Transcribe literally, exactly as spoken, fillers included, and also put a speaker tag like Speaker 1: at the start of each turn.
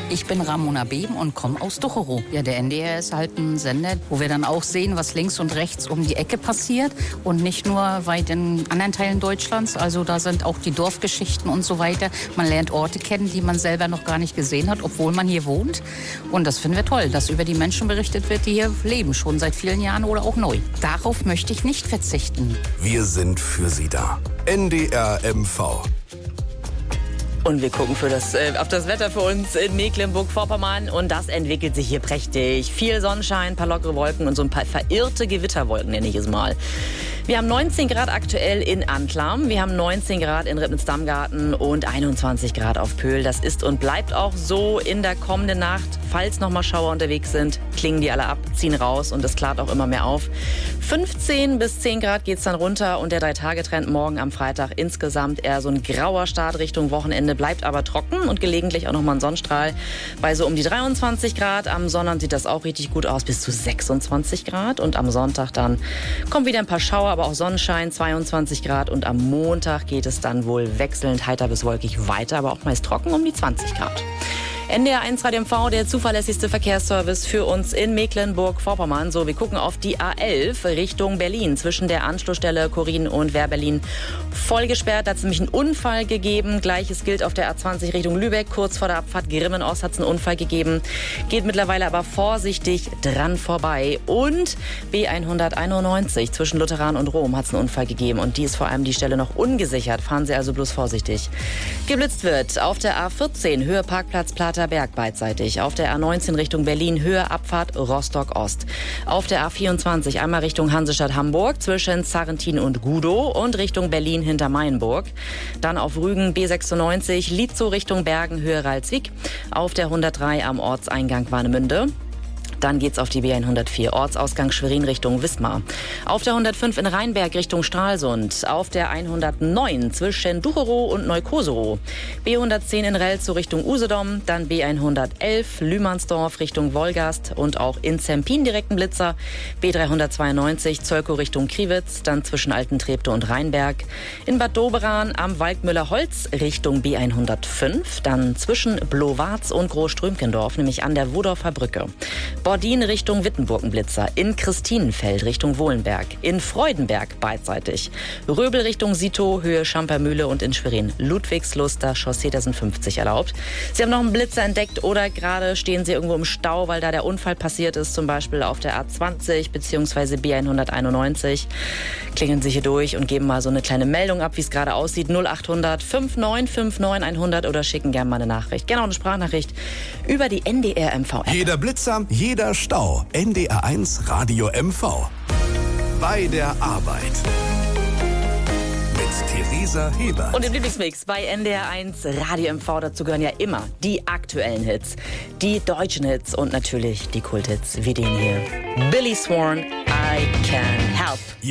Speaker 1: Ich bin Ramona Beben und komme aus Ducherow. Ja, der N D R ist halt ein Sender, wo wir dann auch sehen, was links und rechts um die Ecke passiert und nicht nur weit in anderen Teilen Deutschlands. Also da sind auch die Dorfgeschichten und so weiter. Man lernt Orte kennen, die man selber noch gar nicht gesehen hat, obwohl man hier wohnt. Und das finden wir toll, dass über die Menschen berichtet wird, die hier leben, schon seit vielen Jahren oder auch neu. Darauf möchte ich nicht verzichten.
Speaker 2: Wir sind für Sie da. N D R M V.
Speaker 3: Und wir gucken für das, äh, auf das Wetter für uns in Mecklenburg-Vorpommern. Und das entwickelt sich hier prächtig. Viel Sonnenschein, ein paar lockere Wolken und so ein paar verirrte Gewitterwolken, nenne ich es mal. Wir haben neunzehn Grad aktuell in Antlam. Wir haben neunzehn Grad in Ribnitz-Dammgarten und einundzwanzig Grad auf Pöhl. Das ist und bleibt auch so in der kommenden Nacht. Falls noch mal Schauer unterwegs sind, klingen die alle ab, ziehen raus und es klart auch immer mehr auf. fünfzehn bis zehn Grad geht's dann runter und der Drei-Tage-Trend morgen am Freitag insgesamt eher so ein grauer Start Richtung Wochenende, bleibt aber trocken und gelegentlich auch noch mal ein Sonnenstrahl bei so um die dreiundzwanzig Grad. Am Sonntag sieht das auch richtig gut aus, bis zu sechsundzwanzig Grad. Und am Sonntag dann kommen wieder ein paar Schauer, aber auch Sonnenschein, zweiundzwanzig Grad. Und am Montag geht es dann wohl wechselnd heiter bis wolkig weiter, aber auch meist trocken um die zwanzig Grad. N D R eins Radio M V, der zuverlässigste Verkehrsservice für uns in Mecklenburg-Vorpommern. So, wir gucken auf die A elf Richtung Berlin. Zwischen der Anschlussstelle Korin und Wehr-Berlin voll gesperrt. Da hat es nämlich einen Unfall gegeben. Gleiches gilt auf der A zwanzig Richtung Lübeck. Kurz vor der Abfahrt Grimmen-Ost hat es einen Unfall gegeben. Geht mittlerweile aber vorsichtig dran vorbei. Und B hunderteinundneunzig zwischen Lutheran und Rom hat es einen Unfall gegeben. Und die ist vor allem die Stelle noch ungesichert. Fahren Sie also bloß vorsichtig. Geblitzt wird auf der A vierzehn Höhe Parkplatz Plater Berg beidseitig. Auf der A neunzehn Richtung Berlin, Höhe Abfahrt Rostock-Ost. Auf der A vierundzwanzig einmal Richtung Hansestadt-Hamburg zwischen Sarrentin und Gudow und Richtung Berlin hinter Mainburg. Dann auf Rügen B sechsundneunzig, Lietzow Richtung Bergen, Höhe Ralswiek. Auf der hundertdrei am Ortseingang Warnemünde. Dann geht's auf die B hundertvier, Ortsausgang Schwerin Richtung Wismar. Auf der hundertfünf in Rheinberg Richtung Stralsund. Auf der hundertneun zwischen Ducherow und Neukoserow. B hundertzehn in Relzow Richtung Usedom. Dann B hundertelf Lühmannsdorf Richtung Wolgast und auch in Zempin direkten Blitzer. B dreihundertzweiundneunzig Zölkow Richtung Kriwitz. Dann zwischen Altentreptow und Rheinberg. In Bad Doberan am Waldmüller Holz Richtung B hundertfünf. Dann zwischen Blowarz und Großströmkendorf, nämlich an der Wodorfer Brücke. Bordin Richtung Wittenburgenblitzer, in Christinenfeld Richtung Wohlenberg, in Freudenberg beidseitig, Röbel Richtung Sito, Höhe Schampermühle und in Schwerin Ludwigsluster Chaussee, da sind fünfzig erlaubt. Sie haben noch einen Blitzer entdeckt oder gerade stehen Sie irgendwo im Stau, weil da der Unfall passiert ist, zum Beispiel auf der A zwanzig bzw. B hunderteinundneunzig. Klingeln Sie hier durch und geben mal so eine kleine Meldung ab, wie es gerade aussieht. null achthundert neunundfünfzig neunundfünfzig hundert oder schicken gerne mal eine Nachricht. Gerne auch eine Sprachnachricht über die N D R M V-App.
Speaker 2: Jeder Blitzer, jeder Stau. N D R eins Radio M V. Bei der Arbeit. Mit Theresa Hebert.
Speaker 3: Und im Lieblingsmix bei N D R eins Radio M V. Dazu gehören ja immer die aktuellen Hits, die deutschen Hits und natürlich die Kulthits wie den hier. Billy Swan, I Can Help.